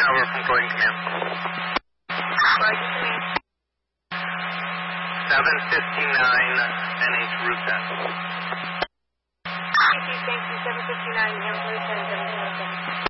Tower from Croydon Command. Roger, command. 759 NH route 10. Thank you, 759 NH route 10, 707.